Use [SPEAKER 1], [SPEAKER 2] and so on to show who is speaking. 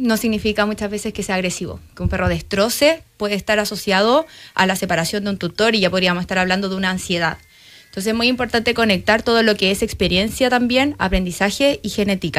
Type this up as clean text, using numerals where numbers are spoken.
[SPEAKER 1] no significa muchas veces que sea agresivo. Que un perro destroce puede estar asociado a la separación de un tutor y ya podríamos estar hablando de una ansiedad. Entonces es muy importante conectar todo lo que es experiencia también, aprendizaje y genética.